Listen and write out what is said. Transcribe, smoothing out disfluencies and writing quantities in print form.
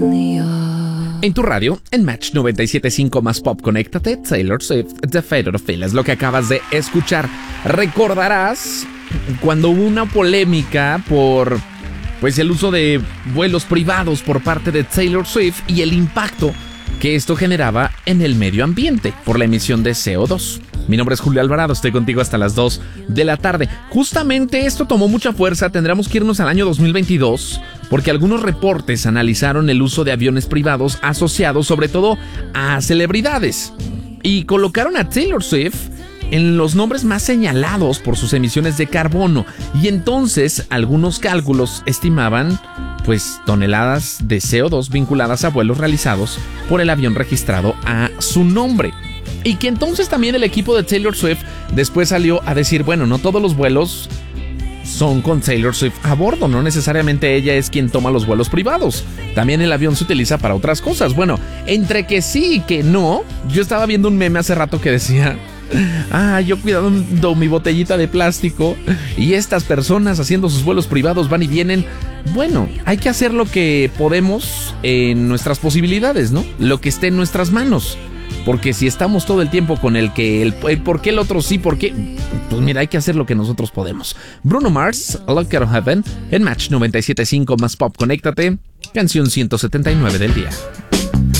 En tu radio, en Match 97.5 más Pop, conéctate, Taylor Swift, The Fate of the Feel, es lo que acabas de escuchar. Recordarás cuando hubo una polémica por el uso de vuelos privados por parte de Taylor Swift y el impacto que esto generaba en el medio ambiente por la emisión de CO2. Mi nombre es Julio Alvarado, estoy contigo hasta las 2 de la tarde. Justamente esto tomó mucha fuerza, tendremos que irnos al año 2022, porque algunos reportes analizaron el uso de aviones privados asociados sobre todo a celebridades y colocaron a Taylor Swift en los nombres más señalados por sus emisiones de carbono, y entonces algunos cálculos estimaban toneladas de CO2 vinculadas a vuelos realizados por el avión registrado a su nombre. Y que entonces también el equipo de Taylor Swift después salió a decir, bueno, no todos los vuelos son con Taylor Swift a bordo, no necesariamente ella es quien toma los vuelos privados, también el avión se utiliza para otras cosas. Bueno, entre que sí y que no, yo estaba viendo un meme hace rato que decía, yo cuidando mi botellita de plástico y estas personas haciendo sus vuelos privados van y vienen. Bueno, hay que hacer lo que podemos en nuestras posibilidades, ¿no? Lo que esté en nuestras manos. Porque si estamos todo el tiempo con el por qué el otro sí, por qué, pues mira, hay que hacer lo que nosotros podemos. Bruno Mars, Look at Heaven, en Match 97.5 más Pop, conéctate, canción 179 del día.